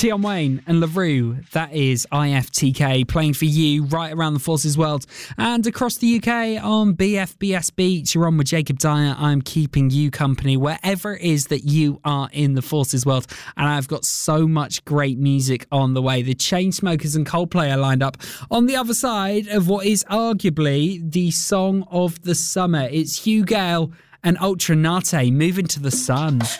Tion Wayne and LaRue, that is IFTK, playing for you right around the Forces world and across the UK on BFBS Beats. You're on with Jacob Dyer. I'm keeping you company wherever it is that you are in the Forces world, and I've got so much great music on the way. The Chainsmokers and Coldplay are lined up on the other side of what is arguably the song of the summer. It's Hugh Gale and Ultra Nate, Moving to the Sun.